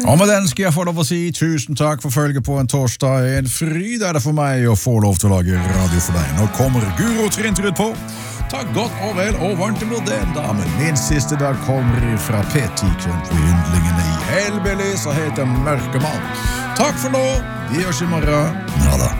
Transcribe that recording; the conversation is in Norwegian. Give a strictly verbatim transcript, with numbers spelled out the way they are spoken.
Og med den skal jeg få lov å si tusen takk for følge på en torsdag. En fryd er det for meg å få lov til å lage radio for deg. Nå kommer Guro Trintrud på. Takk godt og vel og varmt imot den damen. Min siste dag kommer fra P ti Country-yndlingene i Hellbillies og heter Mørkemann. Takk for nå. Vi høres i morgen. Nada.